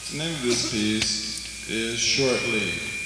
The name of this piece is Short Leave.